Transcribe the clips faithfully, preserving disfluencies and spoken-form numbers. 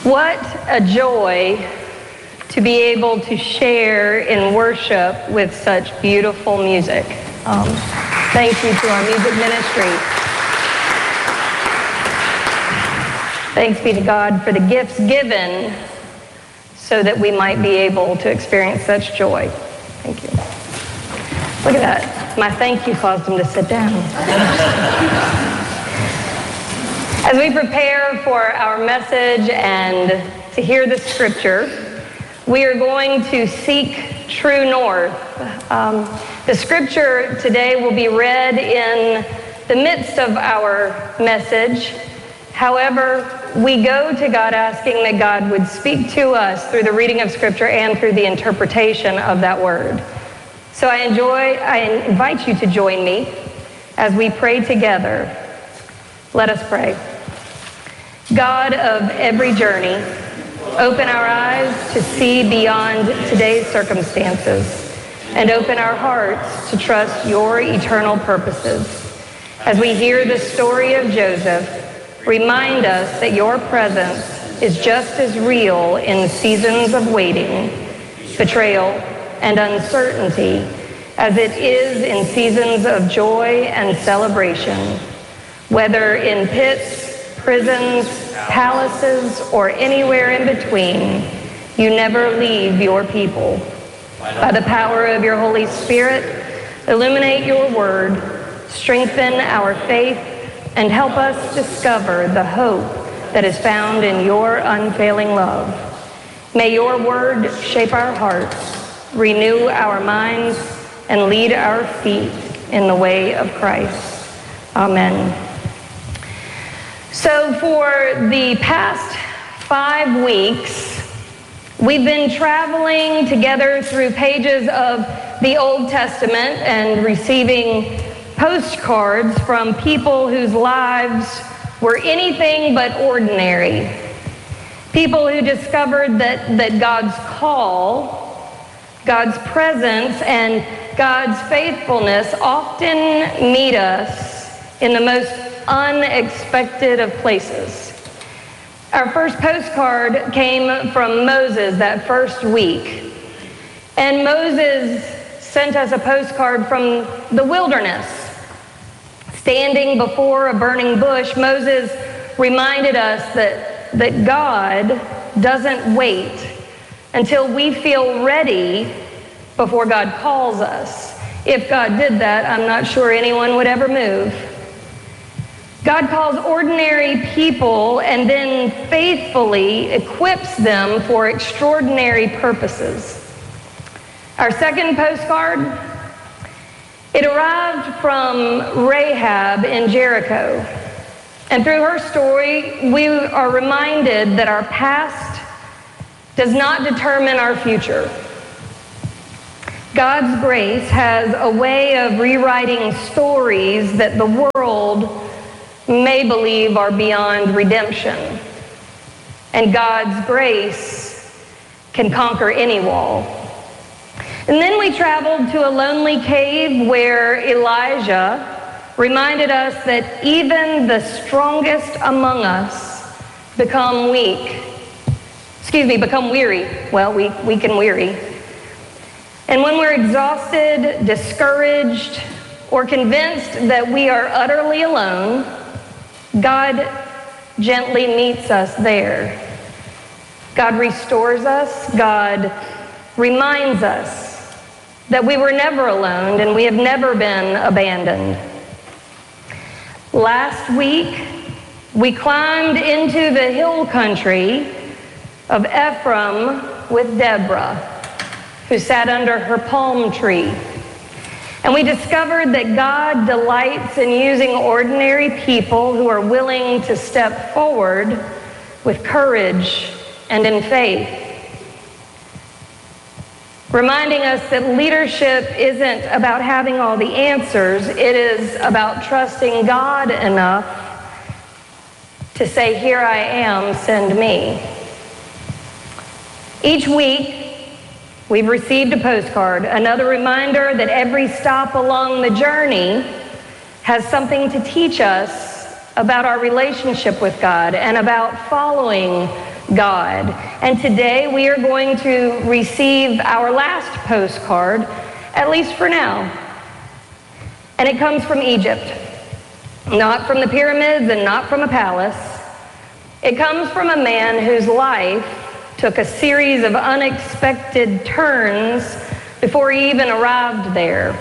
What a joy to be able to share in worship with such beautiful music. Um, thank you to our music ministry. Thanks be to God for the gifts given so that we might be able to experience such joy. Thank you. Look at that. My thank you caused him to sit down. As we prepare for our message and to hear the scripture, we are going to seek true north. Um, the scripture today will be read in the midst of our message. However, we go to God asking that God would speak to us through the reading of scripture and through the interpretation of that word. So I enjoy, I invite you to join me as we pray together. Let us pray. God of every journey, open our eyes to see beyond today's circumstances and open our hearts to trust your eternal purposes. As we hear the story of Joseph, remind us that your presence is just as real in seasons of waiting, betrayal, and uncertainty as it is in seasons of joy and celebration. Whether in pits, prisons, palaces, or anywhere in between, you never leave your people. By the power of your Holy Spirit, illuminate your word, strengthen our faith, and help us discover the hope that is found in your unfailing love. May your word shape our hearts, renew our minds, and lead our feet in the way of Christ. Amen. So for the past five weeks, we've been traveling together through pages of the Old Testament and receiving postcards from people whose lives were anything but ordinary. People who discovered that, that God's call, God's presence, and God's faithfulness often meet us in the most unexpected of places. Our first postcard came from Moses that first week. And Moses sent us a postcard from the wilderness. Standing before a burning bush, Moses reminded us that, that God doesn't wait until we feel ready before God calls us. If God did that, I'm not sure anyone would ever move. God calls ordinary people and then faithfully equips them for extraordinary purposes. Our second postcard, it arrived from Rahab in Jericho. And through her story, we are reminded that our past does not determine our future. God's grace has a way of rewriting stories that the world may believe are beyond redemption. And God's grace can conquer any wall. And then we traveled to a lonely cave where Elijah reminded us that even the strongest among us become weak. Excuse me, become weary. Well, we, we can weary. And when we're exhausted, discouraged, or convinced that we are utterly alone, God gently meets us there. God restores us. God reminds us that we were never alone and we have never been abandoned. Last week, we climbed into the hill country of Ephraim with Deborah, who sat under her palm tree. And we discovered that God delights in using ordinary people who are willing to step forward with courage and in faith. Reminding us that leadership isn't about having all the answers, it is about trusting God enough to say, "Here I am, send me." Each week, we've received a postcard, another reminder that every stop along the journey has something to teach us about our relationship with God and about following God. And today we are going to receive our last postcard, at least for now. And it comes from Egypt, not from the pyramids and not from a palace. It comes from a man whose life took a series of unexpected turns before he even arrived there.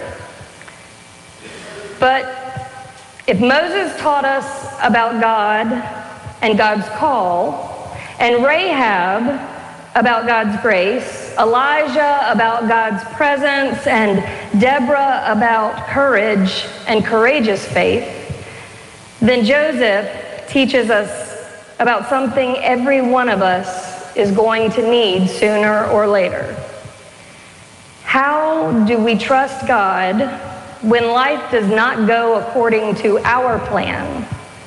But if Moses taught us about God and God's call, and Rahab about God's grace, Elijah about God's presence, and Deborah about courage and courageous faith, then Joseph teaches us about something every one of us is going to need sooner or later. How do we trust God when life does not go according to our plan?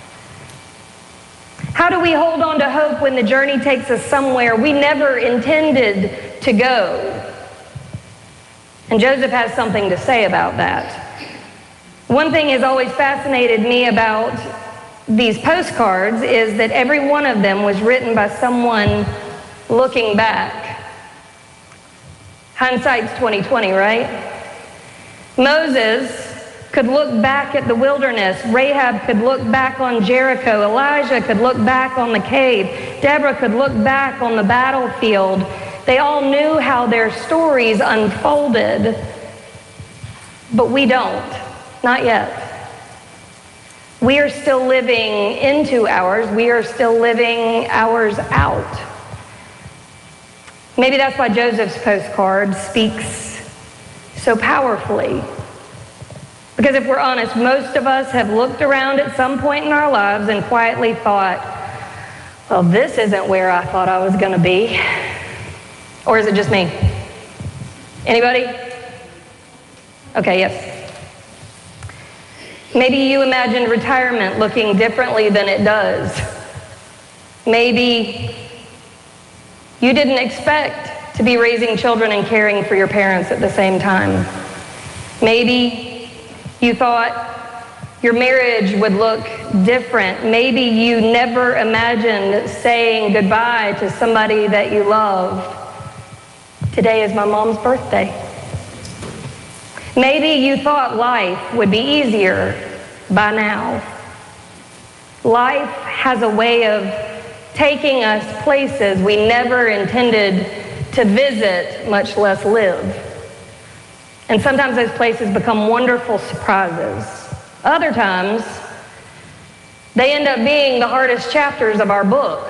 How do we hold on to hope when the journey takes us somewhere we never intended to go? And Joseph has something to say about that. One thing has always fascinated me about these postcards is that every one of them was written by someone looking back. Hindsight's twenty twenty, right? Moses could look back at the wilderness. Rahab could look back on Jericho. Elijah could look back on the cave. Deborah could look back on the battlefield. They all knew how their stories unfolded, but we don't, not yet. We are still living into ours. We are still living ours out. Maybe that's why Joseph's postcard speaks so powerfully. Because if we're honest, most of us have looked around at some point in our lives and quietly thought, well, this isn't where I thought I was going to be. Or is it just me? Anybody? Okay, yes. Maybe you imagined retirement looking differently than it does. Maybe you didn't expect to be raising children and caring for your parents at the same time. Maybe you thought your marriage would look different. Maybe you never imagined saying goodbye to somebody that you loved. Today is my mom's birthday. Maybe you thought life would be easier by now. Life has a way of taking us places we never intended to visit, much less live. And sometimes those places become wonderful surprises. Other times, they end up being the hardest chapters of our book.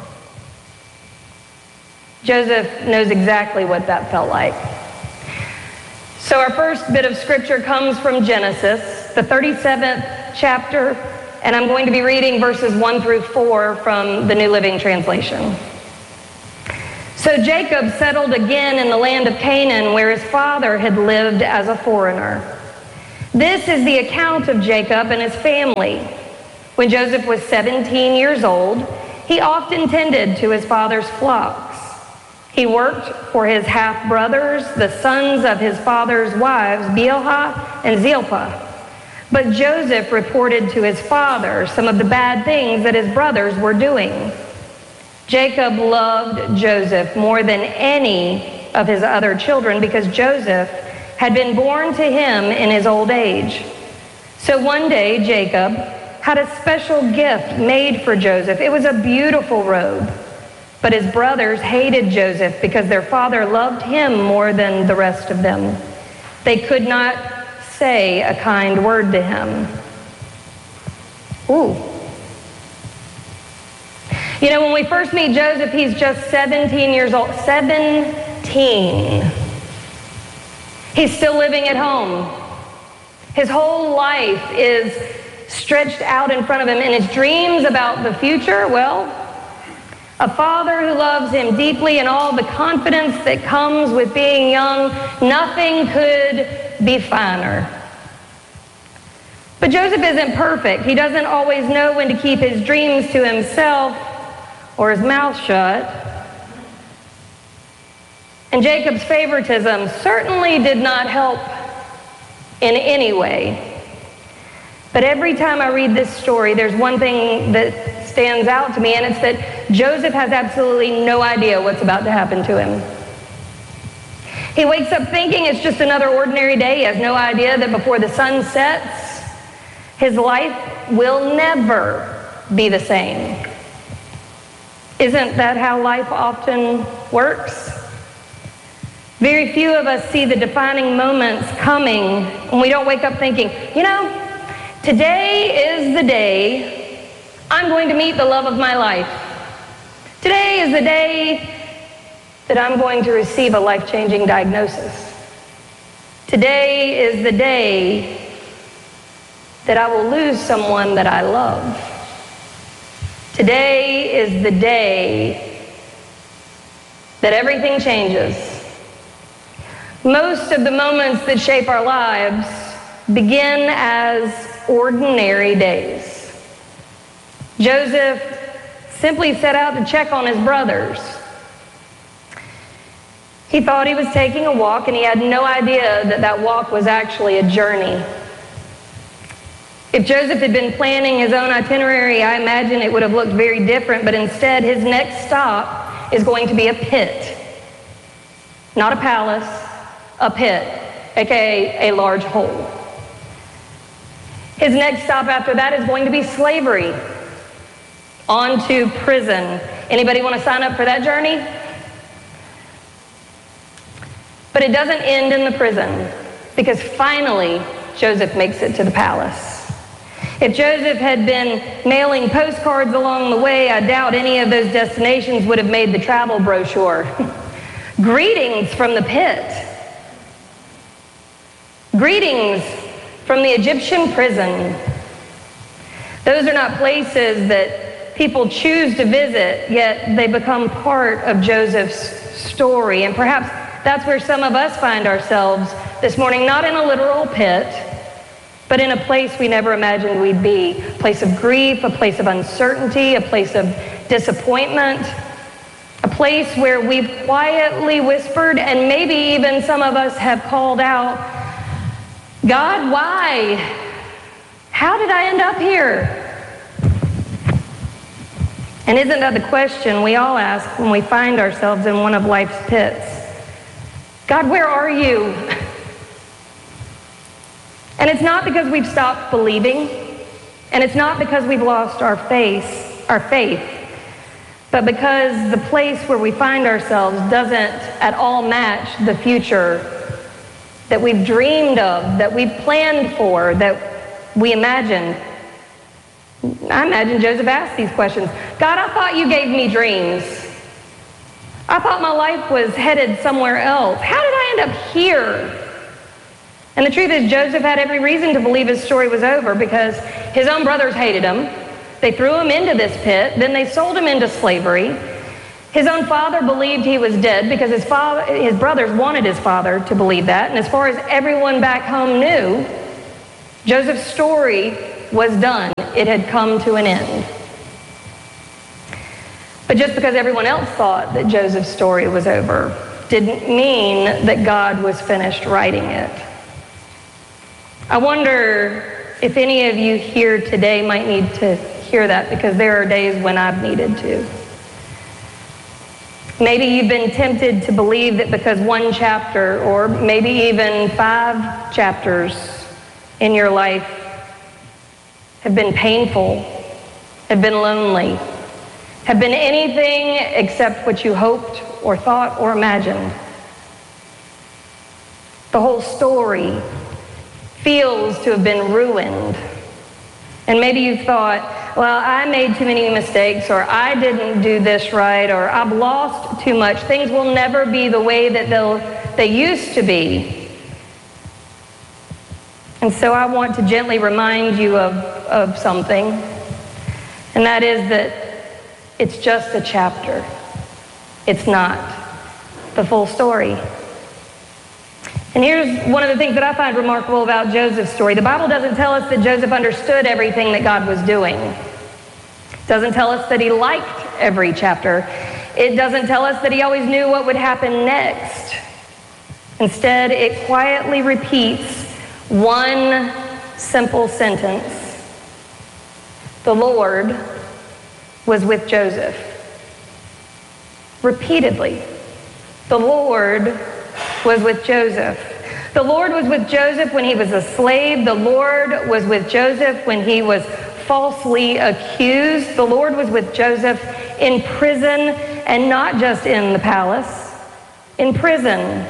Joseph knows exactly what that felt like. So our first bit of scripture comes from Genesis, the thirty-seventh chapter, and I'm going to be reading verses one through four from the New Living Translation. So Jacob settled again in the land of Canaan, where his father had lived as a foreigner. This is the account of Jacob and his family. When Joseph was seventeen years old, he often tended to his father's flocks. He worked for his half-brothers, the sons of his father's wives, Bilhah and Zilpah. But Joseph reported to his father some of the bad things that his brothers were doing. Jacob loved Joseph more than any of his other children because Joseph had been born to him in his old age. So one day, Jacob had a special gift made for Joseph. It was a beautiful robe. But his brothers hated Joseph because their father loved him more than the rest of them. They could not say a kind word to him. Ooh. You know, when we first meet Joseph, he's just seventeen years old. seventeen. He's still living at home. His whole life is stretched out in front of him, and his dreams about the future, well, a father who loves him deeply and all the confidence that comes with being young, nothing could be finer. But Joseph isn't perfect. He doesn't always know when to keep his dreams to himself or his mouth shut. And Jacob's favoritism certainly did not help in any way. But every time I read this story, there's one thing that stands out to me, and it's that Joseph has absolutely no idea what's about to happen to him. He wakes up thinking it's just another ordinary day. He has no idea that before the sun sets, his life will never be the same. Isn't that how life often works? Very few of us see the defining moments coming when we don't wake up thinking, you know, today is the day I'm going to meet the love of my life. Today is the day that I'm going to receive a life-changing diagnosis. Today is the day that I will lose someone that I love. Today is the day that everything changes. Most of the moments that shape our lives begin as ordinary days. Joseph simply set out to check on his brothers. He thought he was taking a walk, and he had no idea that that walk was actually a journey. If Joseph had been planning his own itinerary, I imagine it would have looked very different, but instead his next stop is going to be a pit. Not a palace, a pit, aka a large hole. His next stop after that is going to be slavery, on to prison. Anybody want to sign up for that journey? But it doesn't end in the prison, because finally Joseph makes it to the palace. If Joseph had been mailing postcards along the way, I doubt any of those destinations would have made the travel brochure. Greetings from the pit. Greetings from the Egyptian prison. Those are not places that people choose to visit, yet they become part of Joseph's story. And perhaps that's where some of us find ourselves this morning, not in a literal pit, but in a place we never imagined we'd be. A place of grief, a place of uncertainty, a place of disappointment, a place where we've quietly whispered, and maybe even some of us have called out, God, why? How did I end up here? And isn't that the question we all ask when we find ourselves in one of life's pits? God, where are you? And it's not because we've stopped believing, and it's not because we've lost our faith, our faith, but because the place where we find ourselves doesn't at all match the future that we've dreamed of, that we've planned for, that we imagined. I imagine Joseph asked these questions. God, I thought you gave me dreams. I thought my life was headed somewhere else. How did I end up here? And the truth is, Joseph had every reason to believe his story was over, because his own brothers hated him. They threw him into this pit. Then they sold him into slavery. His own father believed he was dead because his father, his brothers wanted his father to believe that. And as far as everyone back home knew, Joseph's story was done. It had come to an end. But just because everyone else thought that Joseph's story was over didn't mean that God was finished writing it. I wonder if any of you here today might need to hear that, because there are days when I've needed to. Maybe you've been tempted to believe that because one chapter, or maybe even five chapters in your life have been painful, have been lonely, have been anything except what you hoped or thought or imagined. The whole story feels to have been ruined. And maybe you've thought, well, I made too many mistakes, or I didn't do this right, or I've lost too much. Things will never be the way that they'll, they used to be. And so I want to gently remind you of, of something, and that is that it's just a chapter. It's not the full story. And here's one of the things that I find remarkable about Joseph's story. The Bible doesn't tell us that Joseph understood everything that God was doing. It doesn't tell us that he liked every chapter. It doesn't tell us that he always knew what would happen next. Instead, it quietly repeats one simple sentence. the Lord was with Joseph. Repeatedly, the Lord was with Joseph. The Lord was with Joseph when he was a slave. The Lord was with Joseph when he was falsely accused. The Lord was with Joseph in prison, and not just in the palace, in prison.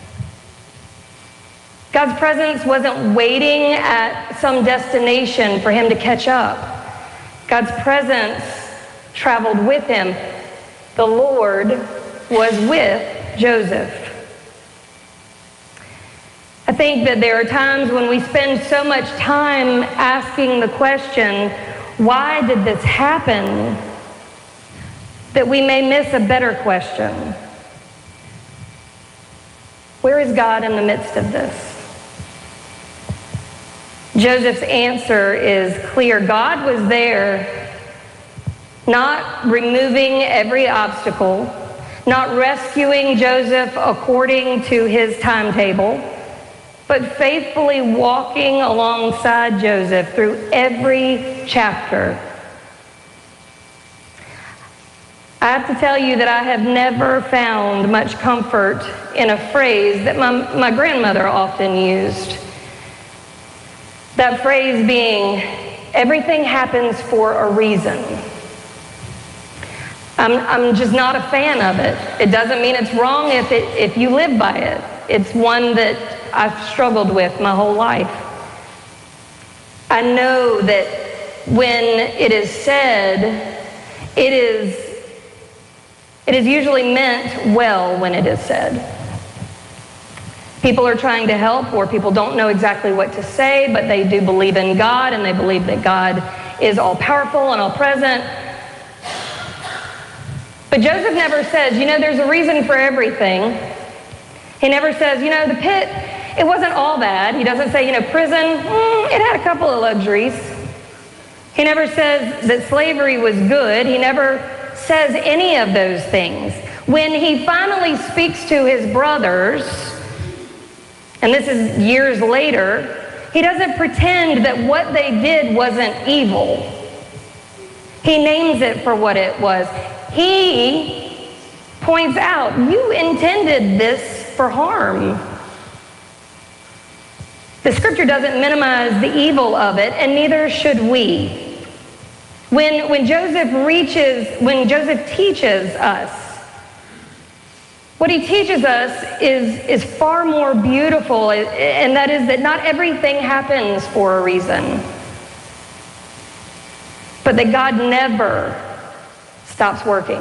God's presence wasn't waiting at some destination for him to catch up. God's presence traveled with him. The Lord was with Joseph. I think that there are times when we spend so much time asking the question, why did this happen, that we may miss a better question. Where is God in the midst of this? Joseph's answer is clear. God was there, not removing every obstacle, not rescuing Joseph according to his timetable, but faithfully walking alongside Joseph through every chapter. I have to tell you that I have never found much comfort in a phrase that my, my grandmother often used. That phrase being, everything happens for a reason. I'm, I'm just not a fan of it. It doesn't mean it's wrong if, it, if you live by it. It's one that I've struggled with my whole life. I know that when it is said, it is It is usually meant well when it is said. People are trying to help, or people don't know exactly what to say, but they do believe in God, and they believe that God is all-powerful and all-present. But Joseph never says, you know, there's a reason for everything. He never says, you know, the pit, it wasn't all bad. He doesn't say, you know, prison, mm, it had a couple of luxuries. He never says that slavery was good. He never says any of those things. When he finally speaks to his brothers, and this is years later, he doesn't pretend that what they did wasn't evil. He names it for what it was. He points out, you intended this for harm. The scripture doesn't minimize the evil of it, and neither should we. When, when Joseph reaches, when Joseph teaches us, what he teaches us is, is far more beautiful, and that is that not everything happens for a reason, but that God never stops working.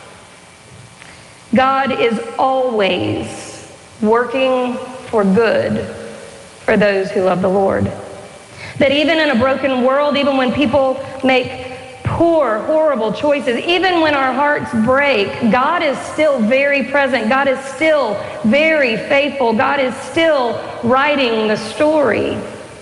God is always working for good for those who love the Lord. That even in a broken world, even when people make poor, horrible choices, even when our hearts break, God is still very present. God is still very faithful. God is still writing the story.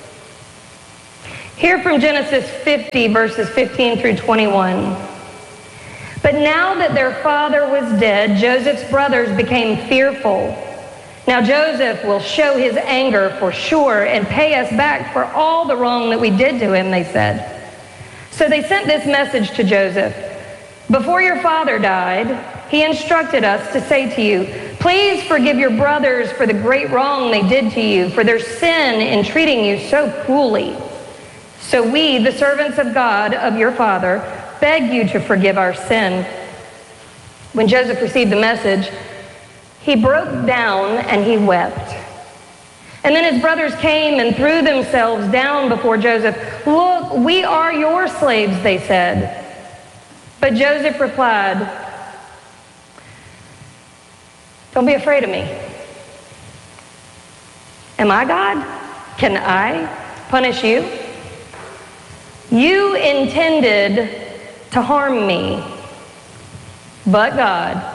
Hear from Genesis fifty, verses fifteen through twenty-one. But now that their father was dead, Joseph's brothers became fearful. Now Joseph will show his anger for sure and pay us back for all the wrong that we did to him, they said. So they sent this message to Joseph. Before your father died, he instructed us to say to you, please forgive your brothers for the great wrong they did to you, for their sin in treating you so cruelly. So we, the servants of God, of your father, beg you to forgive our sin. When Joseph received the message, he broke down and he wept. And then his brothers came and threw themselves down before Joseph. Look, we are your slaves, they said. But Joseph replied, don't be afraid of me. Am I God? Can I punish you? You intended to harm me, but God.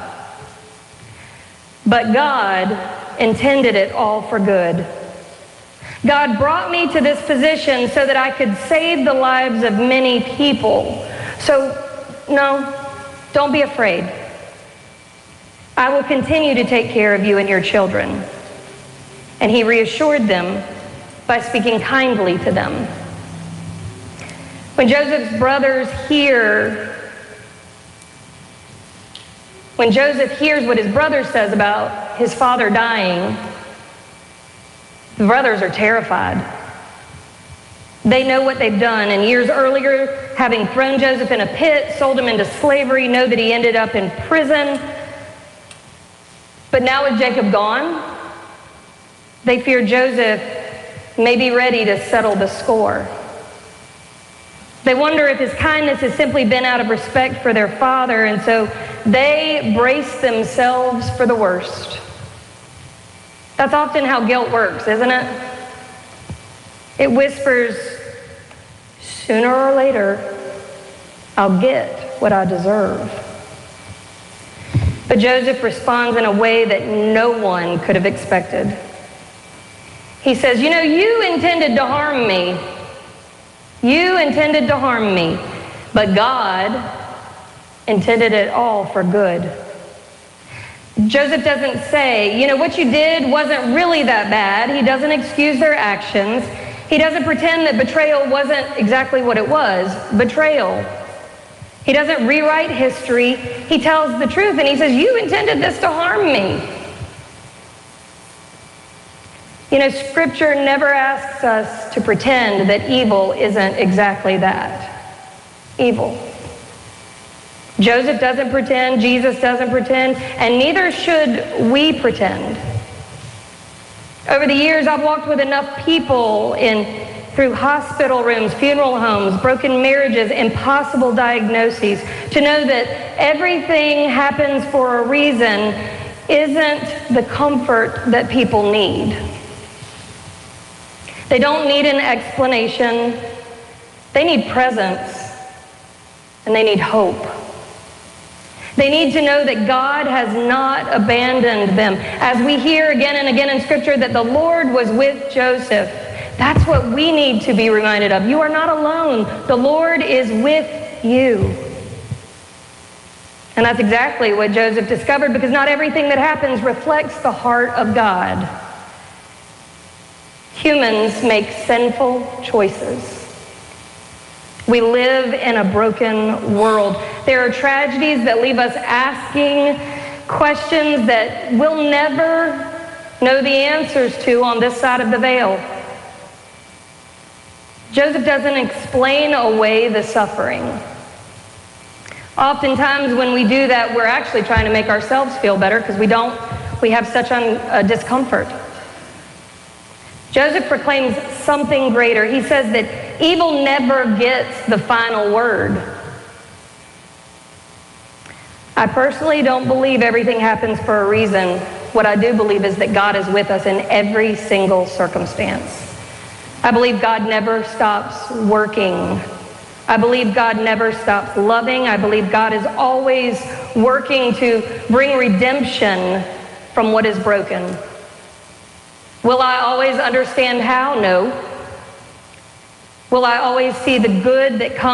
But God intended it all for good. God brought me to this position so that I could save the lives of many people. So, no, don't be afraid. I will continue to take care of you and your children. And he reassured them by speaking kindly to them. When Joseph's brothers hear, when Joseph hears what his brother says about his father dying, the brothers are terrified. They know what they've done, and years earlier, having thrown Joseph in a pit, sold him into slavery, know that he ended up in prison. But now with Jacob gone, they fear Joseph may be ready to settle the score. They wonder if his kindness has simply been out of respect for their father, and so they brace themselves for the worst. That's often how guilt works, isn't it? It whispers, sooner or later, I'll get what I deserve. But Joseph responds in a way that no one could have expected. He says, you know, you intended to harm me. You intended to harm me, but God intended it all for good. Joseph doesn't say, you know, what you did wasn't really that bad. He doesn't excuse their actions. He doesn't pretend that betrayal wasn't exactly what it was, betrayal. He doesn't rewrite history. He tells the truth, and he says, you intended this to harm me. You know, Scripture never asks us to pretend that evil isn't exactly that. Evil. Joseph doesn't pretend, Jesus doesn't pretend, and neither should we pretend. Over the years, I've walked with enough people in through hospital rooms, funeral homes, broken marriages, impossible diagnoses, to know that everything happens for a reason isn't the comfort that people need. They don't need an explanation. They need presence, and they need hope. They need to know that God has not abandoned them. As we hear again and again in Scripture that the Lord was with Joseph, that's what we need to be reminded of. You are not alone. The Lord is with you. And that's exactly what Joseph discovered, because not everything that happens reflects the heart of God. Humans make sinful choices. We live in a broken world. There are tragedies that leave us asking questions that we'll never know the answers to on this side of the veil. Joseph doesn't explain away the suffering. Oftentimes when we do that, we're actually trying to make ourselves feel better because we don't, we have such un, uh, discomfort. Joseph proclaims something greater. He says that evil never gets the final word. I personally don't believe everything happens for a reason. What I do believe is that God is with us in every single circumstance. I believe God never stops working. I believe God never stops loving. I believe God is always working to bring redemption from what is broken. Will I always understand how? No. Will I always see the good that comes?